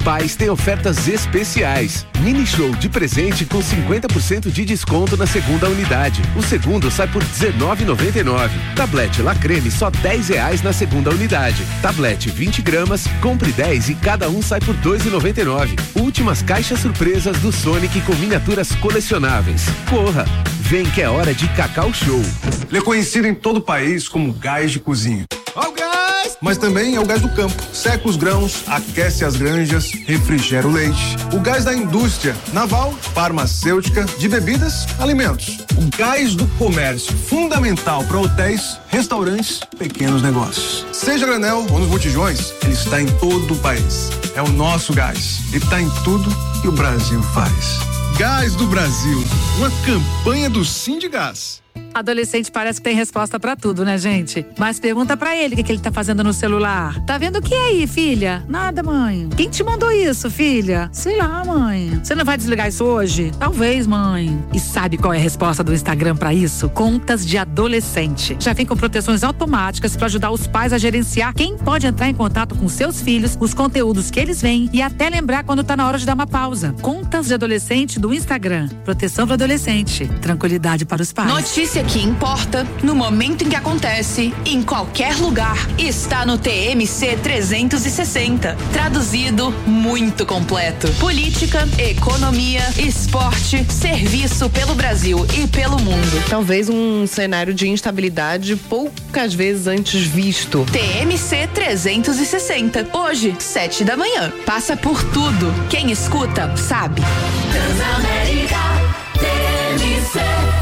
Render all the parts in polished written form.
Pais tem ofertas especiais. Mini show de presente com 50% de desconto na segunda unidade. O segundo sai por R$19,99. Tablete La Creme só R$10 na segunda unidade. Tablete 20 gramas, compre 10 e cada um sai por R$2,99. Últimas caixas surpresas do Sonic com miniaturas colecionáveis. Corra! Vem que é hora de Cacau Show. Ele é conhecido em todo o país como gás de cozinha. Ó o gás! Mas também é o gás do campo. Seca os grãos, aquece as granjas, refrigera o leite. O gás da indústria naval, farmacêutica, de bebidas, alimentos. O gás do comércio, fundamental para hotéis, restaurantes, pequenos negócios. Seja granel ou nos botijões, ele está em todo o país. É o nosso gás. Ele está em tudo que o Brasil faz. Gás do Brasil, uma campanha do Sindigás. Adolescente parece que tem resposta pra tudo, né, gente? Mas pergunta pra ele o que ele tá fazendo no celular. Tá vendo o que aí, filha? Nada, mãe. Quem te mandou isso, filha? Sei lá, mãe. Você não vai desligar isso hoje? Talvez, mãe. E sabe qual é a resposta do Instagram pra isso? Contas de adolescente. Já vem com proteções automáticas pra ajudar os pais a gerenciar quem pode entrar em contato com seus filhos, os conteúdos que eles veem e até lembrar quando tá na hora de dar uma pausa. Contas de adolescente do Instagram. Proteção pro adolescente. Tranquilidade para os pais. Notícia que importa, no momento em que acontece, em qualquer lugar, está no TMC 360. Traduzido, muito completo. Política, economia, esporte, serviço pelo Brasil e pelo mundo. Talvez um cenário de instabilidade poucas vezes antes visto. TMC 360. Hoje, 7 da manhã. Passa por tudo. Quem escuta, sabe. Transamérica, TMC.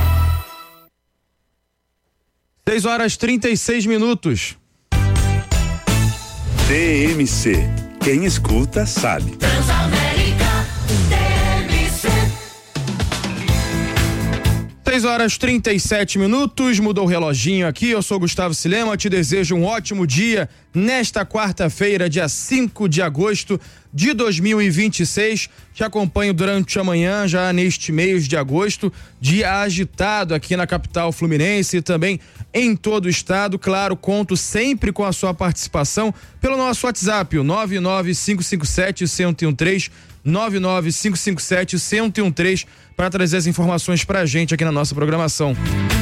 6h36. TMC. Quem escuta, sabe. Transamérica, TMC. 6h37. Mudou o reloginho aqui. Eu sou Gustavo Silema. Te desejo um ótimo dia nesta quarta-feira, dia 5 de agosto de 2026. Te acompanho durante a manhã, já neste mês de agosto, dia agitado aqui na capital fluminense e também em todo o estado. Claro, conto sempre com a sua participação pelo nosso WhatsApp, o 99557-1013, 99557-1013, para trazer as informações pra gente aqui na nossa programação.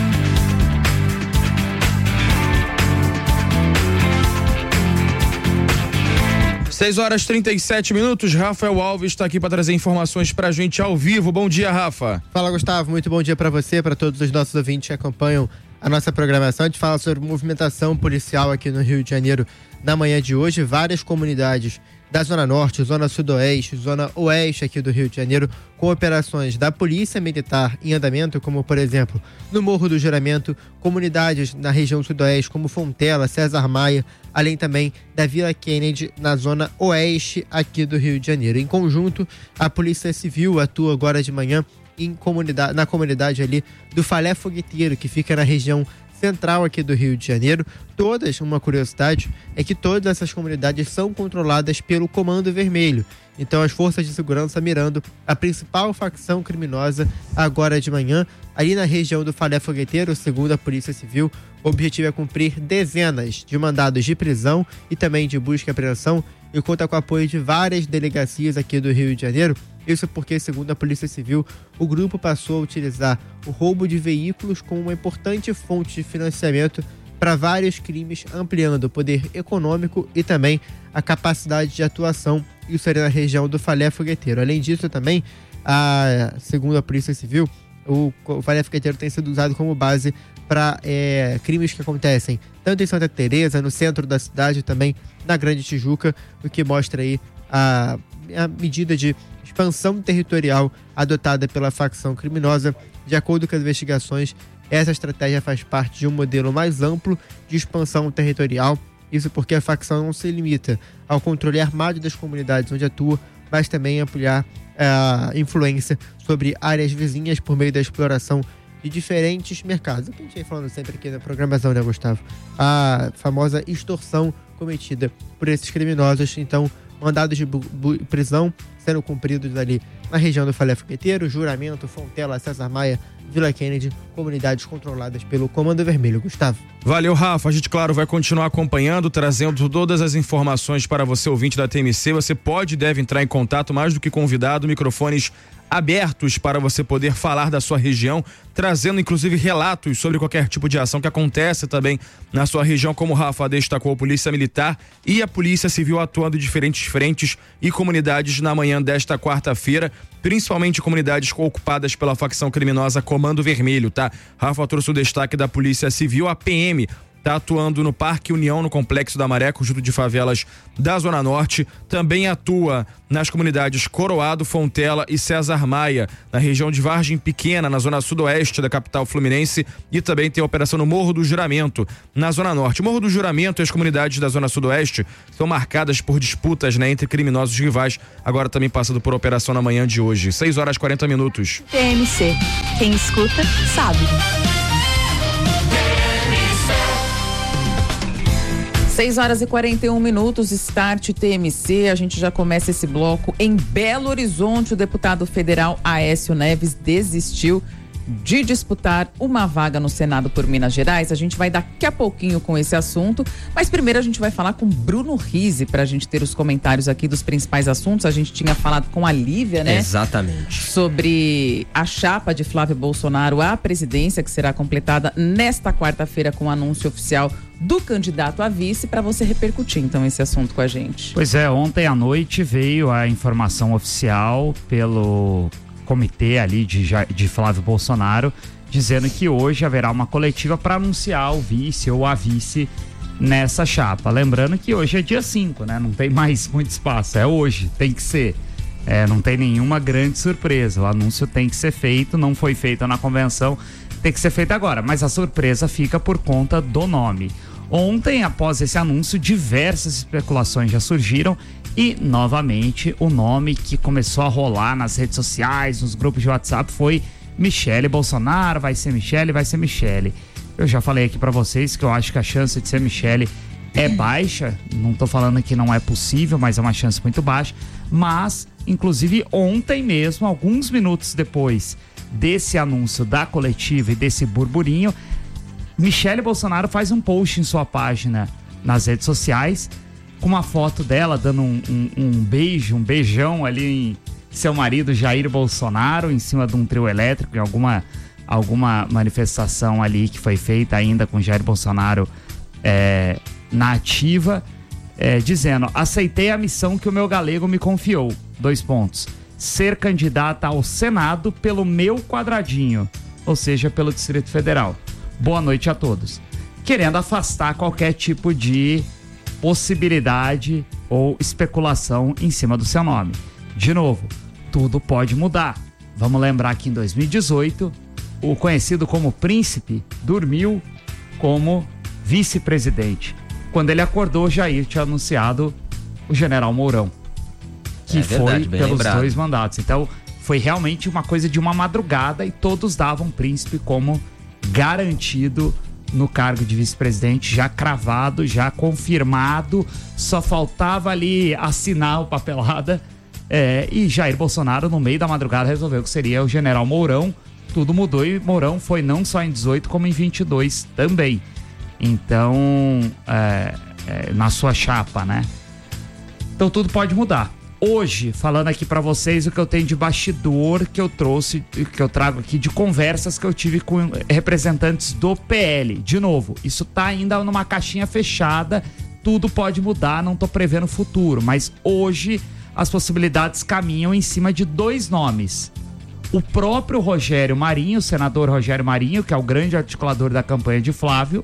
Seis horas 37 minutos. Rafael Alves está aqui para trazer informações pra gente ao vivo. Bom dia, Rafa. Fala, Gustavo. Muito bom dia para você, para todos os nossos ouvintes que acompanham a nossa programação. A gente fala sobre movimentação policial aqui no Rio de Janeiro na manhã de hoje. Várias comunidades da Zona Norte, Zona Sudoeste, Zona Oeste aqui do Rio de Janeiro, com operações da Polícia Militar em andamento, como, por exemplo, no Morro do Juramento, comunidades na região Sudoeste, como Fontela, César Maia, além também da Vila Kennedy, na Zona Oeste aqui do Rio de Janeiro. Em conjunto, a Polícia Civil atua agora de manhã na comunidade ali do Falé Fogueteiro, que fica na região central aqui do Rio de Janeiro. Uma curiosidade é que todas essas comunidades são controladas pelo Comando Vermelho. Então as forças de segurança mirando a principal facção criminosa agora de manhã, ali na região do Falé Fogueteiro. Segundo a Polícia Civil, o objetivo é cumprir dezenas de mandados de prisão e também de busca e apreensão, e conta com o apoio de várias delegacias aqui do Rio de Janeiro. Isso porque, segundo a Polícia Civil, o grupo passou a utilizar o roubo de veículos como uma importante fonte de financiamento para vários crimes, ampliando o poder econômico e também a capacidade de atuação. Isso ali na região do Falé Fogueteiro. Além disso, também, segundo a Polícia Civil, o Falé Fogueteiro tem sido usado como base para crimes que acontecem tanto em Santa Teresa, no centro da cidade, também na Grande Tijuca, o que mostra aí a medida de expansão territorial adotada pela facção criminosa. De acordo com as investigações, essa estratégia faz parte de um modelo mais amplo de expansão territorial. Isso porque a facção não se limita ao controle armado das comunidades onde atua, mas também ampliar a influência sobre áreas vizinhas por meio da exploração de diferentes mercados. O que a gente vem falando sempre aqui na programação, né, Gustavo? A famosa extorsão cometida por esses criminosos. Então, mandados de prisão sendo cumpridos ali na região do Falé Fogueteiro, Juramento, Fontela, César Maia, Vila Kennedy, comunidades controladas pelo Comando Vermelho. Gustavo. Valeu, Rafa. A gente, claro, vai continuar acompanhando, trazendo todas as informações para você, ouvinte da TMC. Você pode e deve entrar em contato, mais do que convidado, microfones abertos para você poder falar da sua região, trazendo inclusive relatos sobre qualquer tipo de ação que acontece também na sua região, como o Rafa destacou, a Polícia Militar e a Polícia Civil atuando em diferentes frentes e comunidades na manhã desta quarta-feira, principalmente comunidades ocupadas pela facção criminosa Comando Vermelho, tá? Rafa trouxe o destaque da Polícia Civil, a PM está atuando no Parque União, no Complexo da Maré, conjunto de favelas da Zona Norte. Também atua nas comunidades Coroado, Fontela e César Maia, na região de Vargem Pequena, na zona sudoeste da capital fluminense. E também tem a operação no Morro do Juramento, na Zona Norte. Morro do Juramento e as comunidades da zona sudoeste são marcadas por disputas, né, entre criminosos rivais, agora também passando por operação na manhã de hoje. 6h40. TMC. Quem escuta, sabe. 6h41, Start TMC. A gente já começa esse bloco em Belo Horizonte. O deputado federal Aécio Neves desistiu de disputar uma vaga no Senado por Minas Gerais. A gente vai daqui a pouquinho com esse assunto, mas primeiro a gente vai falar com Bruno Rizzi para a gente ter os comentários aqui dos principais assuntos. A gente tinha falado com a Lívia, né? Exatamente. Sobre a chapa de Flávio Bolsonaro à presidência, que será completada nesta quarta-feira com o anúncio oficial do candidato a vice, para você repercutir então esse assunto com a gente. Pois é, ontem à noite veio a informação oficial pelo comitê ali de Flávio Bolsonaro, dizendo que hoje haverá uma coletiva para anunciar o vice ou a vice nessa chapa. Lembrando que hoje é dia 5, né? Não tem mais muito espaço, é hoje, tem que ser. Não tem nenhuma grande surpresa, o anúncio tem que ser feito, não foi feito na convenção, tem que ser feito agora, mas a surpresa fica por conta do nome. Ontem, após esse anúncio, diversas especulações já surgiram e, novamente, o nome que começou a rolar nas redes sociais, nos grupos de WhatsApp foi Michele Bolsonaro. Vai ser Michele. Eu já falei aqui pra vocês que eu acho que a chance de ser Michele é baixa, não tô falando que não é possível, mas é uma chance muito baixa. Mas, inclusive, ontem mesmo, alguns minutos depois desse anúncio da coletiva e desse burburinho, Michele Bolsonaro faz um post em sua página nas redes sociais com uma foto dela dando um beijão ali em seu marido Jair Bolsonaro, em cima de um trio elétrico, em alguma manifestação ali que foi feita ainda com Jair Bolsonaro na ativa, dizendo: aceitei a missão que o meu galego me confiou, : ser candidata ao Senado pelo meu quadradinho, ou seja, pelo Distrito Federal. Boa noite a todos. Querendo afastar qualquer tipo de possibilidade ou especulação em cima do seu nome. De novo, tudo pode mudar. Vamos lembrar que em 2018, o conhecido como Príncipe dormiu como vice-presidente. Quando ele acordou, Jair tinha anunciado o General Mourão, que foi pelos 2 mandatos. Então, foi realmente uma coisa de uma madrugada e todos davam Príncipe como garantido no cargo de vice-presidente, já cravado, já confirmado, só faltava ali assinar o papelada, e Jair Bolsonaro no meio da madrugada resolveu que seria o General Mourão. Tudo mudou e Mourão foi não só em 18 como em 22 também. Então, na sua chapa, né? Então tudo pode mudar. Hoje, falando aqui pra vocês o que eu tenho de bastidor que eu trago aqui de conversas que eu tive com representantes do PL. De novo, isso tá ainda numa caixinha fechada, tudo pode mudar, não tô prevendo o futuro, mas hoje as possibilidades caminham em cima de 2 nomes. O próprio Rogério Marinho, o senador Rogério Marinho, que é o grande articulador da campanha de Flávio,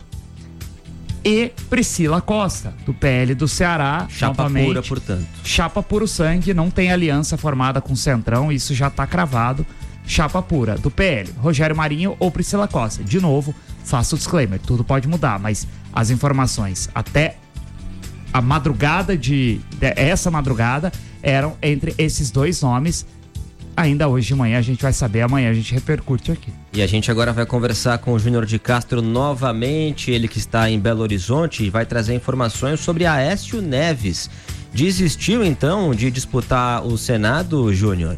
e Priscila Costa, do PL do Ceará. Chapa pura, portanto. Chapa puro sangue, não tem aliança formada com o Centrão, isso já tá cravado. Chapa pura, do PL, Rogério Marinho ou Priscila Costa. De novo, faço o disclaimer, tudo pode mudar, mas as informações até a madrugada essa madrugada eram entre esses 2 nomes. Ainda hoje de manhã a gente vai saber, amanhã a gente repercute aqui. E a gente agora vai conversar com o Júnior de Castro novamente, ele que está em Belo Horizonte, e vai trazer informações sobre Aécio Neves. desistiu então de disputar o Senado, Júnior?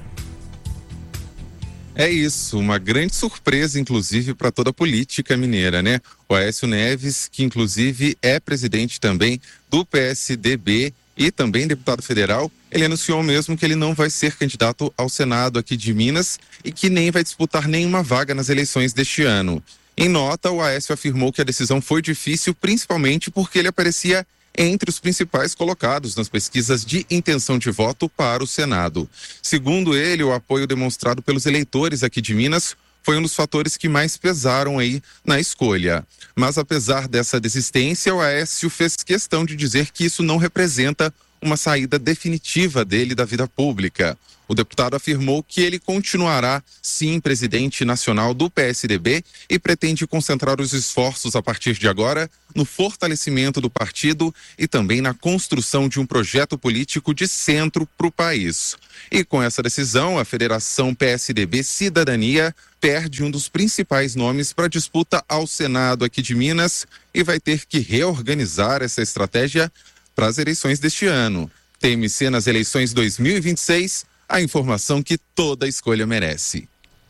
É isso, uma grande surpresa, inclusive, para toda a política mineira, né? O Aécio Neves, que inclusive é presidente também do PSDB e também deputado federal, ele anunciou mesmo que ele não vai ser candidato ao Senado aqui de Minas e que nem vai disputar nenhuma vaga nas eleições deste ano. Em nota, o Aécio afirmou que a decisão foi difícil, principalmente porque ele aparecia entre os principais colocados nas pesquisas de intenção de voto para o Senado. Segundo ele, o apoio demonstrado pelos eleitores aqui de Minas foi um dos fatores que mais pesaram aí na escolha. Mas apesar dessa desistência, o Aécio fez questão de dizer que isso não representa uma saída definitiva dele da vida pública. O deputado afirmou que ele continuará, sim, presidente nacional do PSDB e pretende concentrar os esforços a partir de agora no fortalecimento do partido e também na construção de um projeto político de centro para o país. E com essa decisão, a Federação PSDB Cidadania perde um dos principais nomes para a disputa ao Senado aqui de Minas e vai ter que reorganizar essa estratégia para as eleições deste ano. TMC nas eleições 2026, a informação que toda escolha merece.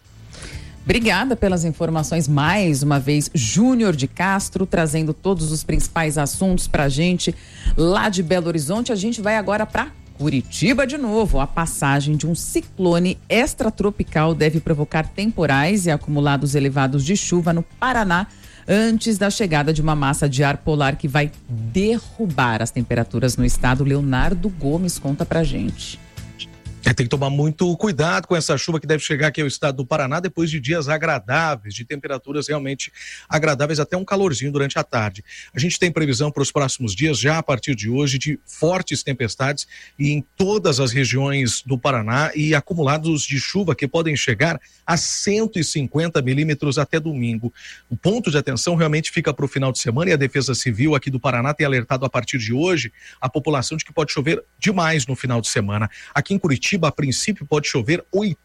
Obrigada pelas informações mais uma vez, Júnior de Castro, trazendo todos os principais assuntos para a gente lá de Belo Horizonte. A gente vai agora para Curitiba de novo. A passagem de um ciclone extratropical deve provocar temporais e acumulados elevados de chuva no Paraná antes da chegada de uma massa de ar polar que vai derrubar as temperaturas no estado. Leonardo Gomes conta pra gente. Tem que tomar muito cuidado com essa chuva que deve chegar aqui ao estado do Paraná depois de dias agradáveis, de temperaturas realmente agradáveis, até um calorzinho durante a tarde. A gente tem previsão para os próximos dias, já a partir de hoje, de fortes tempestades e em todas as regiões do Paraná e acumulados de chuva que podem chegar a 150 milímetros até domingo. O ponto de atenção realmente fica para o final de semana e a Defesa Civil aqui do Paraná tem alertado a partir de hoje a população de que pode chover demais no final de semana. Aqui em Curitiba, a princípio, pode chover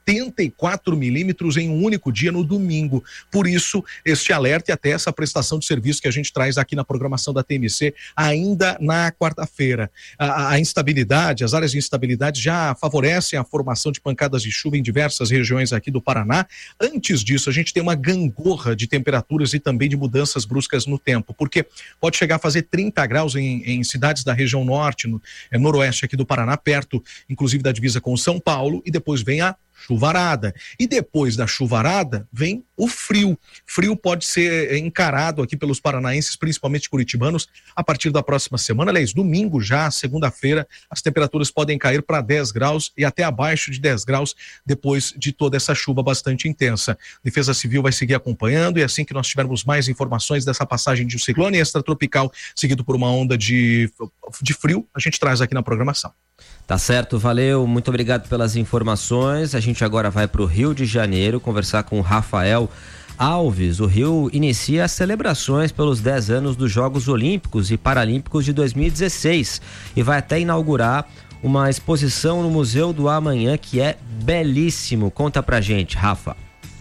84 milímetros em um único dia no domingo. Por isso, este alerta e até essa prestação de serviço que a gente traz aqui na programação da TMC ainda na quarta-feira. A instabilidade, as áreas de instabilidade já favorecem a formação de pancadas de chuva em diversas regiões aqui do Paraná. Antes disso, a gente tem uma gangorra de temperaturas e também de mudanças bruscas no tempo, porque pode chegar a fazer 30 graus em cidades da região norte, noroeste aqui do Paraná, perto, inclusive, da divisa com São Paulo, e depois vem a chuvarada. E depois da chuvarada vem o frio. Frio pode ser encarado aqui pelos paranaenses, principalmente curitibanos, a partir da próxima semana. Aliás, domingo já, segunda-feira, as temperaturas podem cair para 10 graus e até abaixo de 10 graus depois de toda essa chuva bastante intensa. Defesa Civil vai seguir acompanhando e assim que nós tivermos mais informações dessa passagem de um ciclone extratropical seguido por uma onda de frio, a gente traz aqui na programação. Tá certo, valeu, muito obrigado pelas informações. A gente agora vai para o Rio de Janeiro conversar com o Rafael Alves. O Rio inicia as celebrações pelos 10 anos dos Jogos Olímpicos e Paralímpicos de 2016 e vai até inaugurar uma exposição no Museu do Amanhã que é belíssimo. Conta pra gente, Rafa.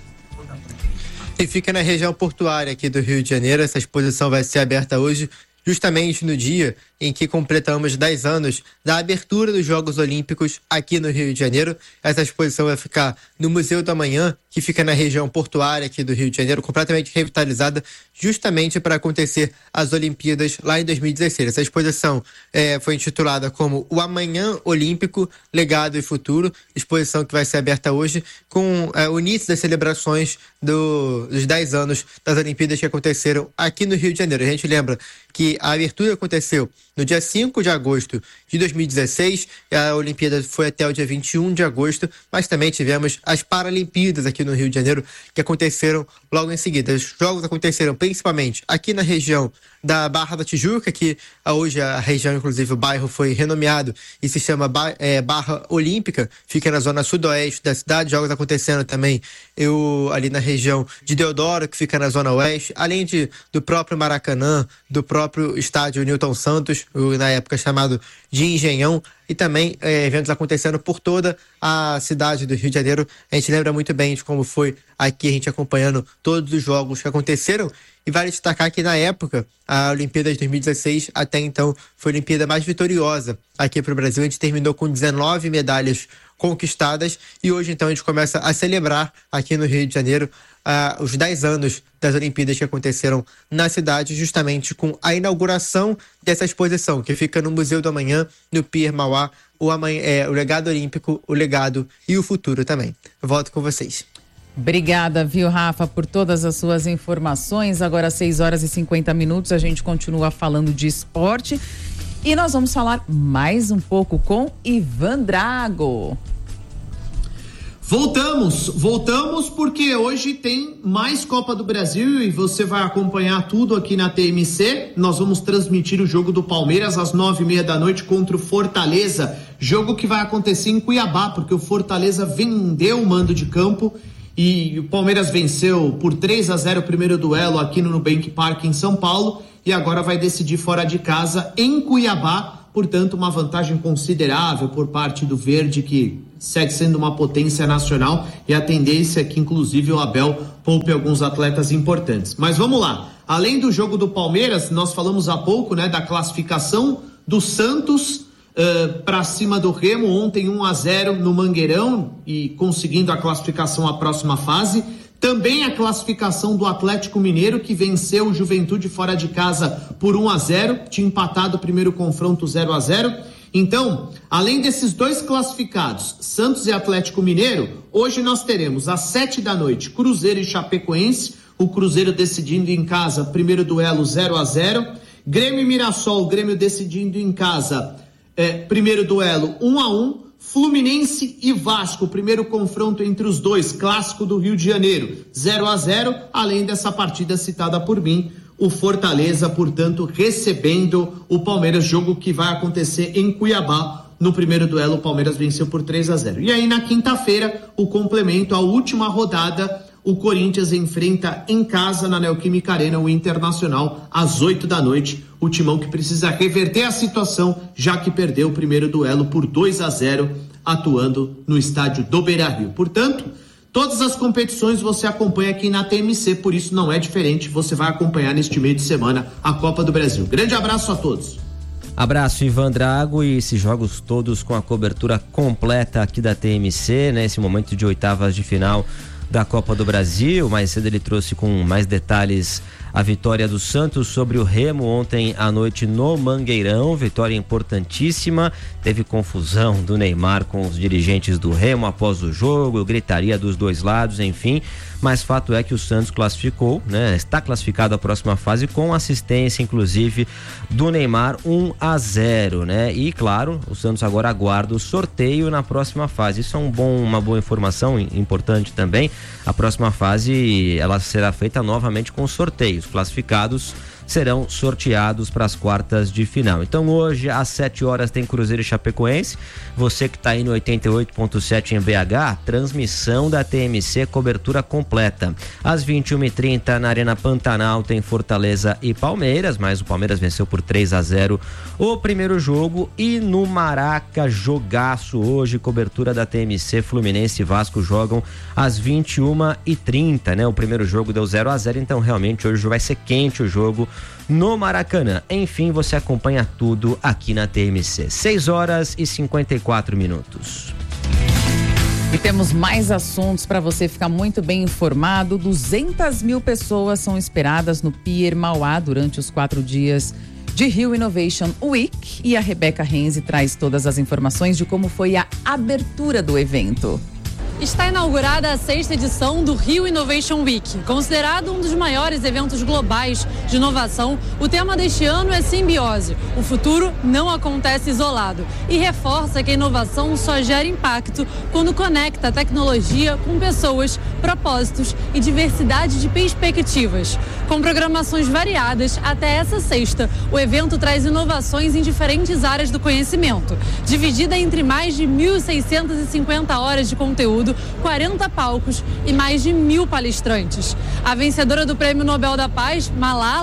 E fica na região portuária aqui do Rio de Janeiro. Essa exposição vai ser aberta hoje, justamente no dia em que completamos 10 anos da abertura dos Jogos Olímpicos aqui no Rio de Janeiro. Essa exposição vai ficar no Museu do Amanhã, que fica na região portuária aqui do Rio de Janeiro, completamente revitalizada, justamente para acontecer as Olimpíadas lá em 2016. Essa exposição foi intitulada como O Amanhã Olímpico, Legado e Futuro, exposição que vai ser aberta hoje com o início das celebrações dos 10 anos das Olimpíadas que aconteceram aqui no Rio de Janeiro. A gente lembra que a abertura aconteceu no dia 5 de agosto de 2016, a Olimpíada foi até o dia 21 de agosto, mas também tivemos as Paralimpíadas aqui no Rio de Janeiro, que aconteceram logo em seguida. Os jogos aconteceram principalmente aqui na região da Barra da Tijuca, que hoje a região, inclusive o bairro, foi renomeado e se chama Barra Olímpica, fica na zona sudoeste da cidade. Jogos acontecendo também ali na região de Deodoro, que fica na zona oeste, além do próprio Maracanã, do próprio estádio Newton Santos, na época chamado de Engenhão, e também eventos acontecendo por toda a cidade do Rio de Janeiro. A gente lembra muito bem de como foi aqui, a gente acompanhando todos os jogos que aconteceram. E vale destacar que na época, a Olimpíada de 2016 até então foi a Olimpíada mais vitoriosa aqui para o Brasil. A gente terminou com 19 medalhas conquistadas e hoje então a gente começa a celebrar aqui no Rio de Janeiro os 10 anos das Olimpíadas que aconteceram na cidade, justamente com a inauguração dessa exposição que fica no Museu do Amanhã, no Pier Mauá, o legado olímpico, o legado e o futuro também. Eu volto com vocês. Obrigada, viu, Rafa, por todas as suas informações. Agora 6h50, a gente continua falando de esporte e nós vamos falar mais um pouco com Ivan Drago. Voltamos porque hoje tem mais Copa do Brasil e você vai acompanhar tudo aqui na TMC. Nós vamos transmitir o jogo do Palmeiras às 9h30 da noite contra o Fortaleza. Jogo que vai acontecer em Cuiabá, porque o Fortaleza vendeu o mando de campo e o Palmeiras venceu por 3-0 o primeiro duelo aqui no Nubank Park em São Paulo e agora vai decidir fora de casa em Cuiabá. Portanto, uma vantagem considerável por parte do Verde, que segue sendo uma potência nacional, e a tendência é que, inclusive, o Abel poupe alguns atletas importantes. Mas vamos lá. Além do jogo do Palmeiras, nós falamos há pouco, né, da classificação do Santos para cima do Remo, ontem 1-0 no Mangueirão e conseguindo a classificação à próxima fase. Também a classificação do Atlético Mineiro, que venceu o Juventude fora de casa por 1-0, tinha empatado o primeiro confronto 0-0. Então, além desses dois classificados, Santos e Atlético Mineiro, hoje nós teremos às 7 da noite Cruzeiro e Chapecoense, o Cruzeiro decidindo em casa, primeiro duelo 0-0, Grêmio e Mirassol, o Grêmio decidindo em casa, primeiro duelo 1-1, Fluminense e Vasco, o primeiro confronto entre os dois, clássico do Rio de Janeiro, 0-0, além dessa partida citada por mim, o Fortaleza, portanto, recebendo o Palmeiras, jogo que vai acontecer em Cuiabá. No primeiro duelo, o Palmeiras venceu por 3-0. E aí, na quinta-feira, o complemento, a última rodada, o Corinthians enfrenta em casa, na Neoquímica Arena, o Internacional, às 8 da noite. O Timão que precisa reverter a situação, já que perdeu o primeiro duelo por 2-0, atuando no estádio do Beira-Rio. Portanto, todas as competições você acompanha aqui na TMC, por isso não é diferente, você vai acompanhar neste meio de semana a Copa do Brasil. Grande abraço a todos. Abraço, Ivan Drago, e esses jogos todos com a cobertura completa aqui da TMC, né? Esse momento de oitavas de final da Copa do Brasil. Mais cedo ele trouxe com mais detalhes a vitória do Santos sobre o Remo ontem à noite no Mangueirão, vitória importantíssima. Teve confusão do Neymar com os dirigentes do Remo após o jogo, gritaria dos dois lados, enfim, mas fato é que o Santos classificou, né? Está classificado à próxima fase com assistência, inclusive, do Neymar, 1-0, né? E claro, o Santos agora aguarda o sorteio na próxima fase. Isso é uma boa informação, importante também. A próxima fase, ela será feita novamente com sorteio. Os classificados serão sorteados para as quartas de final. Então hoje às 7 horas tem Cruzeiro e Chapecoense. Você que está aí no 88.7 em BH, transmissão da TMC, cobertura completa. Às 21h30 na Arena Pantanal tem Fortaleza e Palmeiras, mas o Palmeiras venceu por 3-0 o primeiro jogo. E no Maraca, jogaço hoje, cobertura da TMC, Fluminense e Vasco jogam às 21h30, né? O primeiro jogo deu 0-0, então realmente hoje vai ser quente o jogo no Maracanã. Enfim, você acompanha tudo aqui na TMC. 6h54. E temos mais assuntos para você ficar muito bem informado. 200 mil pessoas são esperadas no Pier Mauá durante os 4 dias de Rio Innovation Week. E a Rebeca Renzi traz todas as informações de como foi a abertura do evento. Está inaugurada a 6ª edição do Rio Innovation Week. Considerado um dos maiores eventos globais de inovação, o tema deste ano é simbiose. O futuro não acontece isolado e reforça que a inovação só gera impacto quando conecta a tecnologia com pessoas, propósitos e diversidade de perspectivas. Com programações variadas, até essa sexta, o evento traz inovações em diferentes áreas do conhecimento, dividida entre mais de 1.650 horas de conteúdo, 40 palcos e mais de 1.000 palestrantes. A vencedora do Prêmio Nobel da Paz, Malala,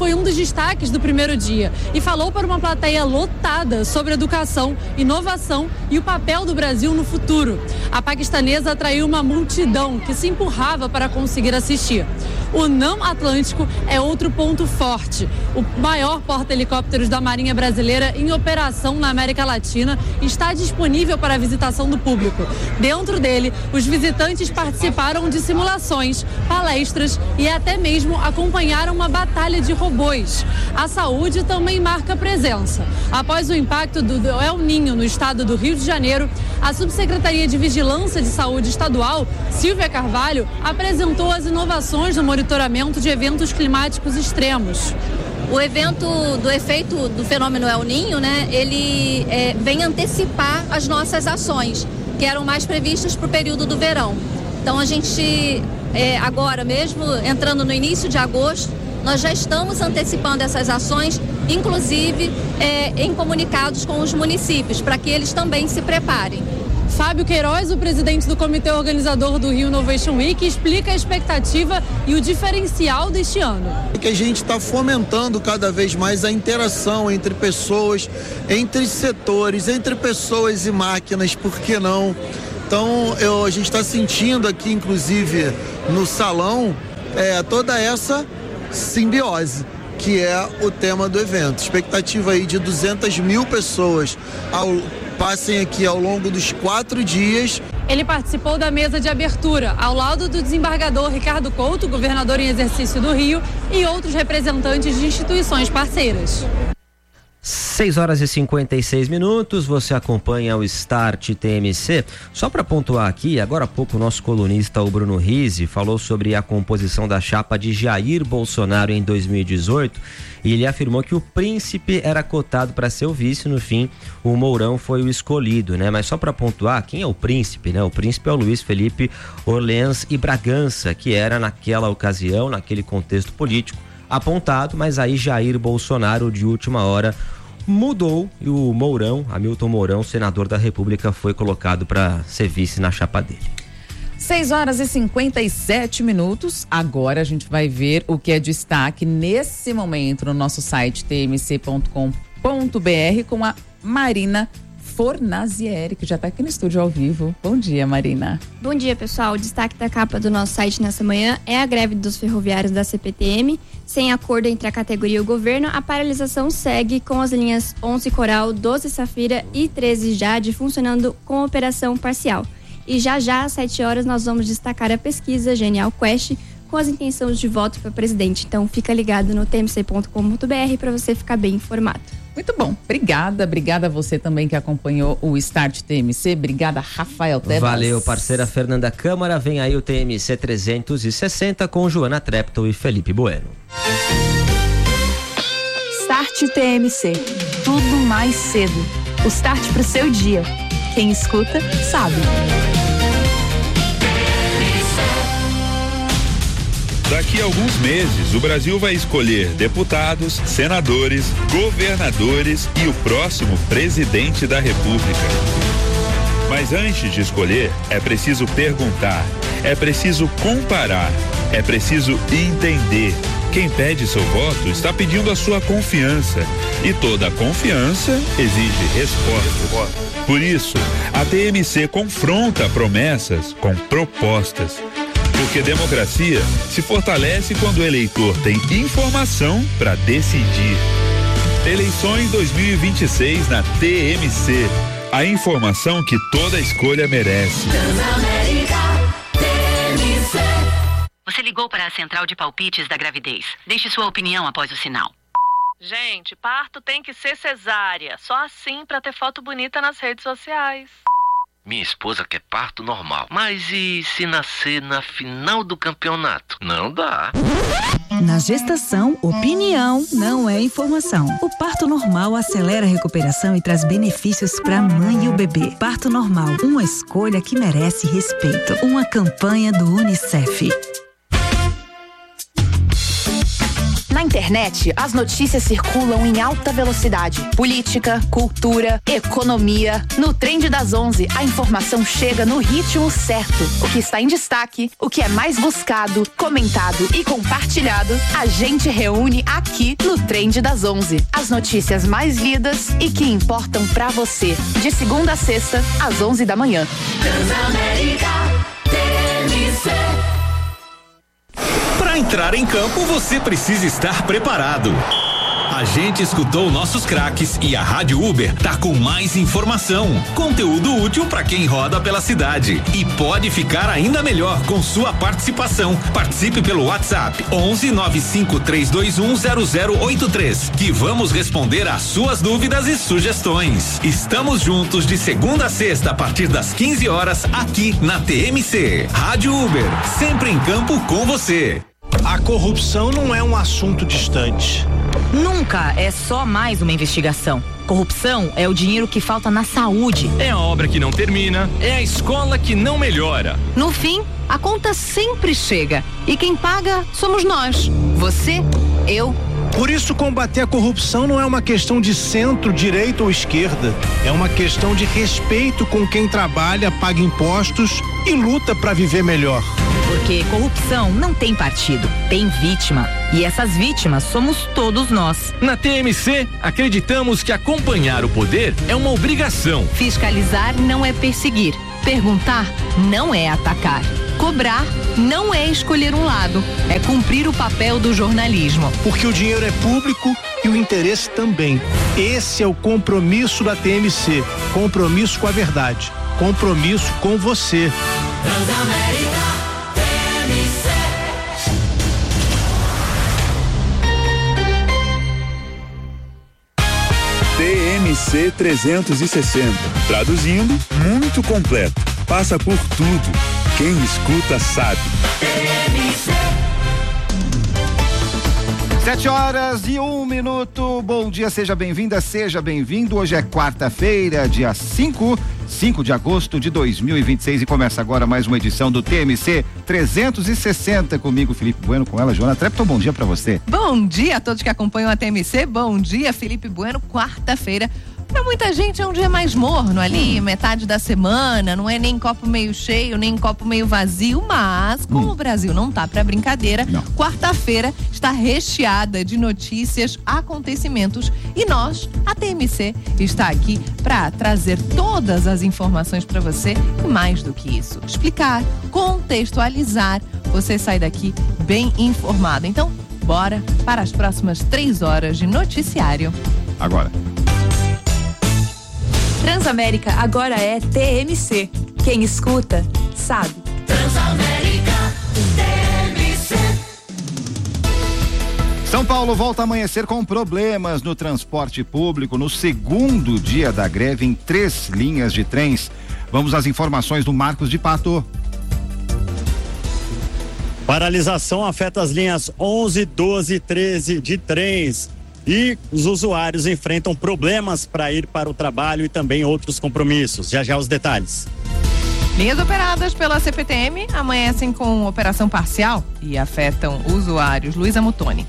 foi um dos destaques do primeiro dia e falou para uma plateia lotada sobre educação, inovação e o papel do Brasil no futuro. A paquistanesa atraiu uma multidão que se empurrava para conseguir assistir. O não Atlântico é outro ponto forte. O maior porta-helicópteros da Marinha Brasileira em operação na América Latina está disponível para a visitação do público. Dentro dele, os visitantes participaram de simulações, palestras e até mesmo acompanharam uma batalha de robôs. A saúde também marca presença. Após o impacto do El Niño no estado do Rio de Janeiro, a Subsecretaria de Vigilância de Saúde Estadual, Silvia Carvalho, apresentou as inovações no monitoramento de eventos climáticos extremos. O evento do efeito do fenômeno El Niño, né, ele vem antecipar as nossas ações, que eram mais previstas para o período do verão. Então a gente, agora mesmo, entrando no início de agosto, nós já estamos antecipando essas ações, inclusive em comunicados com os municípios, para que eles também se preparem. Fábio Queiroz, o presidente do comitê organizador do Rio Innovation Week, explica a expectativa e o diferencial deste ano. Que a gente está fomentando cada vez mais a interação entre pessoas, entre setores, entre pessoas e máquinas, por que não? Então, a gente está sentindo aqui, inclusive, no salão, toda essa simbiose, que é o tema do evento. Expectativa aí de 200 mil pessoas passem aqui ao longo dos 4 dias. Ele participou da mesa de abertura, ao lado do desembargador Ricardo Couto, governador em exercício do Rio, e outros representantes de instituições parceiras. 6h56, você acompanha o Start TMC. Só para pontuar aqui, agora há pouco o nosso colunista, o Bruno Rizzi, falou sobre a composição da chapa de Jair Bolsonaro em 2018 e ele afirmou que o Príncipe era cotado para ser o vice. No fim, o Mourão foi o escolhido, né? Mas só para pontuar, quem é o Príncipe, né? O Príncipe é o Luiz Felipe Orleans e Bragança, que era naquela ocasião, naquele contexto político, apontado, mas aí Jair Bolsonaro, de última hora, mudou e o Mourão, Hamilton Mourão, senador da República, foi colocado para ser vice na chapa dele. 6h57. Agora a gente vai ver o que é destaque nesse momento no nosso site tmc.com.br com a Marina Fornazieri, que já está aqui no estúdio ao vivo. Bom dia, Marina. Bom dia, pessoal. O destaque da capa do nosso site nessa manhã é a greve dos ferroviários da CPTM. Sem acordo entre a categoria e o governo, a paralisação segue com as linhas 11 Coral, 12 Safira e 13 Jade funcionando com operação parcial. E já às 7 horas, nós vamos destacar a pesquisa Genial Quest com as intenções de voto para presidente. Então, fica ligado no tmc.com.br para você ficar bem informado. Muito bom, obrigada a você também que acompanhou o Start TMC, obrigada Rafael Tebas. Valeu, parceira Fernanda Câmara, vem aí o TMC 360 com Joana Treptow e Felipe Bueno. Start TMC, tudo mais cedo, o start pro seu dia, quem escuta sabe. Daqui a alguns meses, o Brasil vai escolher deputados, senadores, governadores e o próximo presidente da República. Mas antes de escolher, é preciso perguntar, é preciso comparar, é preciso entender. Quem pede seu voto está pedindo a sua confiança. E toda confiança exige resposta. Por isso, a TMC confronta promessas com propostas. Porque democracia se fortalece quando o eleitor tem informação para decidir. Eleições 2026 na TMC. A informação que toda escolha merece. Você ligou para a central de palpites da gravidez. Deixe sua opinião após o sinal. Gente, parto tem que ser cesárea. Só assim para ter foto bonita nas redes sociais. Minha esposa quer parto normal. Mas e se nascer na final do campeonato? Não dá. Na gestação, opinião não é informação. O parto normal acelera a recuperação e traz benefícios para a mãe e o bebê. Parto normal, uma escolha que merece respeito. Uma campanha do UNICEF. Na Na internet, as notícias circulam em alta velocidade. Política, cultura, economia. No Trend das 11, a informação chega no ritmo certo. O que está em destaque, o que é mais buscado, comentado e compartilhado, a gente reúne aqui no Trend das 11. As notícias mais lidas e que importam pra você. De segunda a sexta, às 11 da manhã. Transamérica TMC. Para entrar em campo, você precisa estar preparado. A gente escutou nossos craques e a Rádio Uber tá com mais informação, conteúdo útil para quem roda pela cidade e pode ficar ainda melhor com sua participação. Participe pelo WhatsApp 119532100083 que vamos responder às suas dúvidas e sugestões. Estamos juntos de segunda a sexta a partir das 15 horas aqui na TMC. Rádio Uber, sempre em campo com você. A corrupção não é um assunto distante. Nunca é só mais uma investigação. Corrupção é o dinheiro que falta na saúde. É a obra que não termina, é a escola que não melhora. No fim, a conta sempre chega. E quem paga somos nós. Você, eu. Por isso, combater a corrupção não é uma questão de centro, direita ou esquerda. É uma questão de respeito com quem trabalha, paga impostos e luta para viver melhor. Porque corrupção não tem partido, tem vítima. E essas vítimas somos todos nós. Na TMC, acreditamos que acompanhar o poder é uma obrigação. Fiscalizar não é perseguir. Perguntar não é atacar. Cobrar não é escolher um lado. É cumprir o papel do jornalismo. Porque o dinheiro é público e o interesse também. Esse é o compromisso da TMC. Compromisso com a verdade. Compromisso com você. Transamérica TMC. TMC 360. Traduzindo, muito completo. Passa por tudo. Quem escuta sabe. 7h01. Bom dia, seja bem-vinda, seja bem-vindo. Hoje é quarta-feira, dia 5 de agosto de 2026 e começa agora mais uma edição do TMC 360 comigo, Felipe Bueno, com ela, Joana Trepton. Bom dia pra você. Bom dia a todos que acompanham a TMC. Bom dia, Felipe Bueno. Quarta-feira. Pra muita gente é um dia mais morno ali, metade da semana, não é nem copo meio cheio, nem copo meio vazio, mas como o Brasil não tá pra brincadeira, quarta-feira está recheada de notícias, acontecimentos e nós, a TMC, está aqui pra trazer todas as informações pra você e mais do que isso, explicar, contextualizar, você sai daqui bem informado. Então, bora para as próximas 3 horas de noticiário. Agora. Transamérica agora é TMC. Quem escuta, sabe. Transamérica TMC. São Paulo volta a amanhecer com problemas no transporte público no segundo dia da greve em 3 linhas de trens. Vamos às informações do Marcos de Pato. Paralisação afeta as linhas 11, 12 e 13 de trens. E os usuários enfrentam problemas para ir para o trabalho e também outros compromissos. Já os detalhes. Linhas operadas pela CPTM amanhecem com operação parcial e afetam usuários. Luísa Mutoni.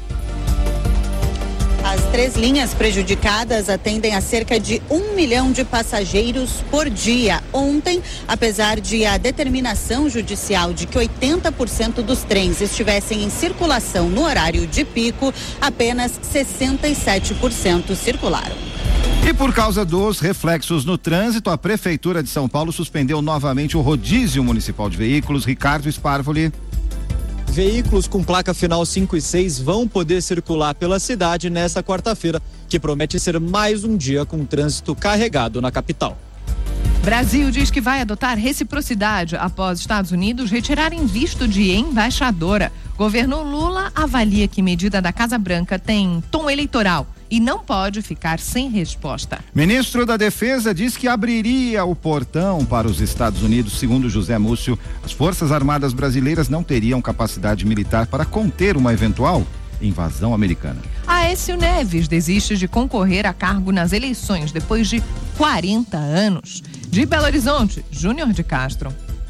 As 3 linhas prejudicadas atendem a cerca de 1 milhão de passageiros por dia. Ontem, apesar de a determinação judicial de que 80% dos trens estivessem em circulação no horário de pico, apenas 67% circularam. E por causa dos reflexos no trânsito, a Prefeitura de São Paulo suspendeu novamente o rodízio municipal de veículos. Ricardo Sparvoli. Veículos com placa final 5 e 6 vão poder circular pela cidade nesta quarta-feira, que promete ser mais um dia com trânsito carregado na capital. Brasil diz que vai adotar reciprocidade após Estados Unidos retirarem visto de embaixadora. Governo Lula avalia que medida da Casa Branca tem tom eleitoral e não pode ficar sem resposta. Ministro da Defesa diz que abriria o portão para os Estados Unidos. Segundo José Múcio, as Forças Armadas brasileiras não teriam capacidade militar para conter uma eventual invasão americana. Aécio Neves desiste de concorrer a cargo nas eleições depois de 40 anos. De Belo Horizonte, Júnior de Castro.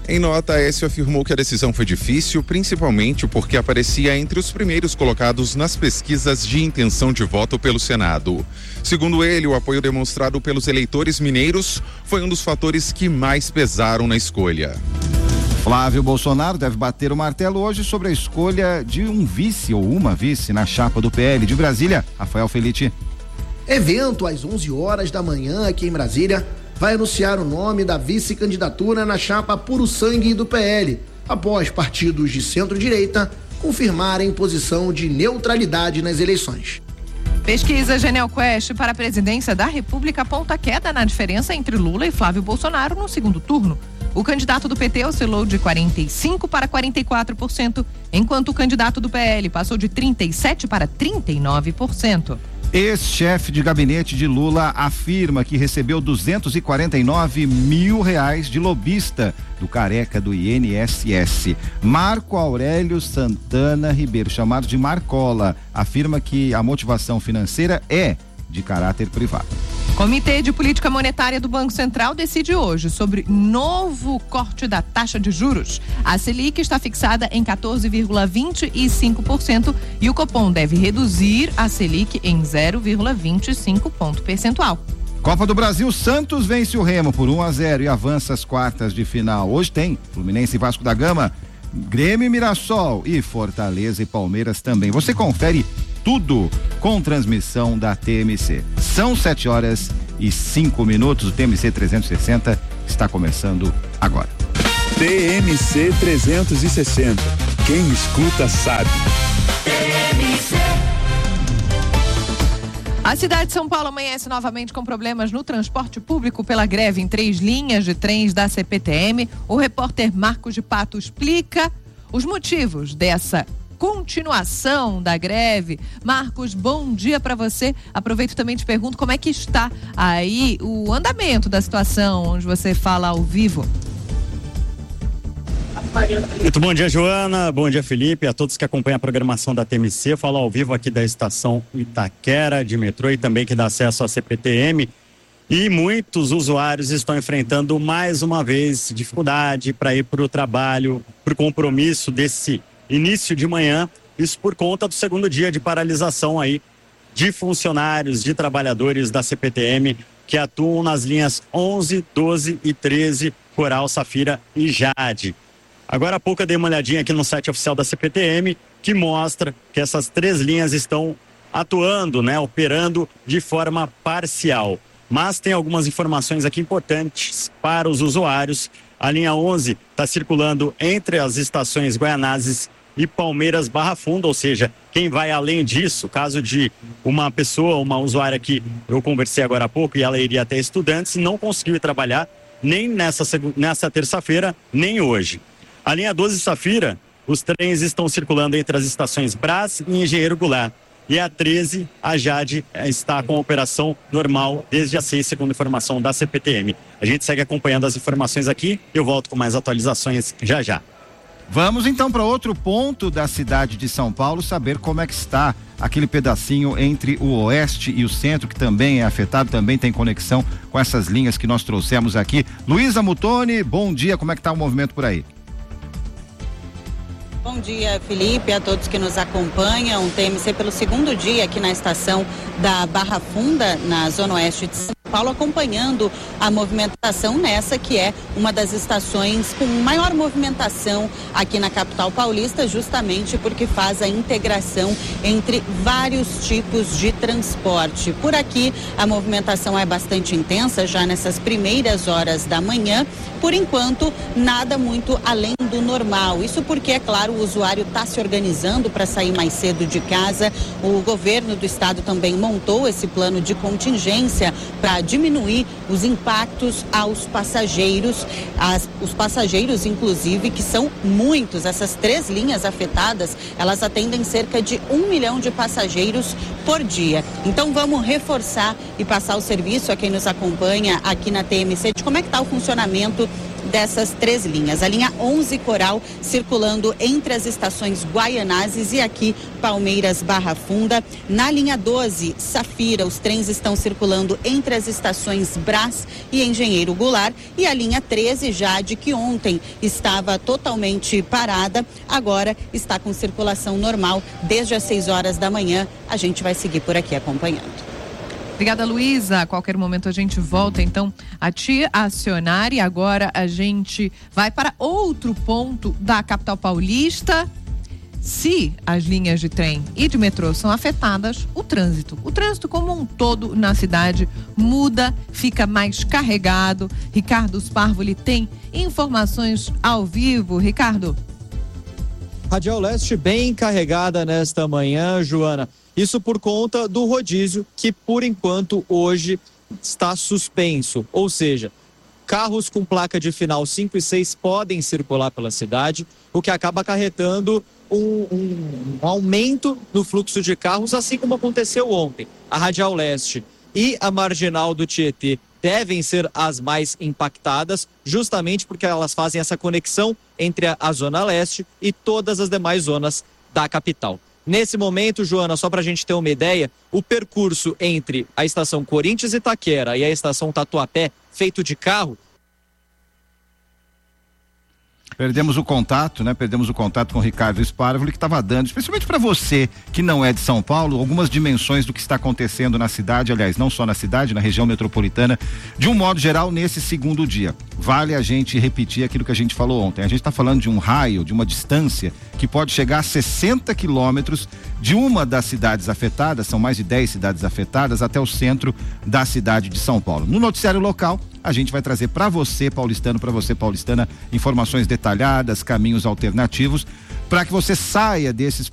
Em nota, Aécio afirmou que a decisão foi difícil, principalmente porque aparecia entre os primeiros colocados nas pesquisas de intenção de voto pelo Senado. Segundo ele, o apoio demonstrado pelos eleitores mineiros foi um dos fatores que mais pesaram na escolha. Flávio Bolsonaro deve bater o martelo hoje sobre a escolha de um vice ou uma vice na chapa do PL de Brasília. Rafael Felite. Evento às 11 horas da manhã aqui em Brasília vai anunciar o nome da vice-candidatura na chapa Puro Sangue do PL, após partidos de centro-direita confirmarem posição de neutralidade nas eleições. Pesquisa GenialQuest para a presidência da República aponta queda na diferença entre Lula e Flávio Bolsonaro no segundo turno. O candidato do PT oscilou de 45% para 44%, enquanto o candidato do PL passou de 37% para 39%. Ex-chefe de gabinete de Lula afirma que recebeu R$249 mil de lobista do careca do INSS. Marco Aurélio Santana Ribeiro, chamado de Marcola, afirma que a motivação financeira é de caráter privado. Comitê de Política Monetária do Banco Central decide hoje sobre novo corte da taxa de juros. A Selic está fixada em 14,25% e o Copom deve reduzir a Selic em 0,25 ponto percentual. Copa do Brasil, Santos vence o Remo por 1-0 e avança às quartas de final. Hoje tem Fluminense e Vasco da Gama, Grêmio e Mirassol e Fortaleza e Palmeiras também. Você confere tudo com transmissão da TMC. São 7h05. O TMC 360 está começando agora. TMC 360. Quem escuta sabe. TMC. A cidade de São Paulo amanhece novamente com problemas no transporte público pela greve em 3 linhas de trens da CPTM. O repórter Marcos de Pato explica os motivos dessa continuação da greve. Marcos, bom dia para você. Aproveito também e te pergunto como é que está aí o andamento da situação, onde você fala ao vivo. Muito bom dia, Joana. Bom dia, Felipe. A todos que acompanham a programação da TMC. Falo ao vivo aqui da estação Itaquera de metrô e também que dá acesso à CPTM. E muitos usuários estão enfrentando mais uma vez dificuldade para ir para o trabalho, por compromisso desse início de manhã, isso por conta do segundo dia de paralisação aí de funcionários, de trabalhadores da CPTM que atuam nas linhas 11, 12 e 13, Coral, Safira e Jade. Agora há pouco eu dei uma olhadinha aqui no site oficial da CPTM, que mostra que essas 3 linhas estão atuando, operando de forma parcial. Mas tem algumas informações aqui importantes para os usuários. A linha 11 está circulando entre as estações Guaianazes e Palmeiras Barra Funda, ou seja, quem vai além disso, caso de uma pessoa, uma usuária que eu conversei agora há pouco e ela iria até Estudantes, não conseguiu ir trabalhar nem nessa terça-feira, nem hoje. A linha 12 Safira, os trens estão circulando entre as estações Brás e Engenheiro Goulart. E a 13, a Jade, está com a operação normal desde as 6, segundo informação da CPTM. A gente segue acompanhando as informações aqui, eu volto com mais atualizações já já. Vamos então para outro ponto da cidade de São Paulo, saber como é que está aquele pedacinho entre o oeste e o centro, que também é afetado, também tem conexão com essas linhas que nós trouxemos aqui. Luísa Mutoni, bom dia, como é que está o movimento por aí? Bom dia, Felipe, a todos que nos acompanham. TMC pelo segundo dia aqui na estação da Barra Funda, na zona oeste de São Paulo, acompanhando a movimentação nessa que é uma das estações com maior movimentação aqui na capital paulista, justamente porque faz a integração entre vários tipos de transporte. Por aqui a movimentação é bastante intensa já nessas primeiras horas da manhã. Por enquanto, nada muito além do normal. Isso porque, é claro, o usuário está se organizando para sair mais cedo de casa. O governo do estado também montou esse plano de contingência para diminuir os impactos aos passageiros. Os passageiros, inclusive, que são muitos. Essas 3 linhas afetadas, elas atendem cerca de 1 milhão de passageiros por dia. Então, vamos reforçar e passar o serviço a quem nos acompanha aqui na TMC de como é que está o funcionamento dessas 3 linhas. A linha 11 Coral circulando entre as estações Guaianazes e aqui Palmeiras Barra Funda. Na linha 12 Safira, os trens estão circulando entre as estações Brás e Engenheiro Goulart. E a linha 13 Jade, que ontem estava totalmente parada, agora está com circulação normal desde as 6 horas da manhã. A gente vai seguir por aqui acompanhando. Obrigada, Luísa. A qualquer momento a gente volta, então, a te acionar. E agora a gente vai para outro ponto da capital paulista. Se as linhas de trem e de metrô são afetadas, o trânsito como um todo na cidade muda, fica mais carregado. Ricardo Sparvoli tem informações ao vivo. Ricardo. Radial Leste bem carregada nesta manhã, Joana. Isso por conta do rodízio, que por enquanto hoje está suspenso. Ou seja, carros com placa de final 5 e 6 podem circular pela cidade, o que acaba acarretando um aumento no fluxo de carros, assim como aconteceu ontem. A Radial Leste e a Marginal do Tietê devem ser as mais impactadas, justamente porque elas fazem essa conexão entre a Zona Leste e todas as demais zonas da capital. Nesse momento, Joana, só para a gente ter uma ideia, o percurso entre a estação Corinthians Itaquera e a estação Tatuapé, feito de carro. Perdemos o contato, né? Perdemos o contato com o Ricardo Sparvoli, que estava dando, especialmente para você que não é de São Paulo, algumas dimensões do que está acontecendo na cidade, aliás, não só na cidade, na região metropolitana, de um modo geral, nesse segundo dia. Vale a gente repetir aquilo que a gente falou ontem. A gente está falando de um raio, de uma distância que pode chegar a 60 quilômetros de uma das cidades afetadas, são mais de 10 cidades afetadas, até o centro da cidade de São Paulo. No noticiário local, a gente vai trazer para você, paulistano, para você, paulistana, informações detalhadas, caminhos alternativos, para que você saia desses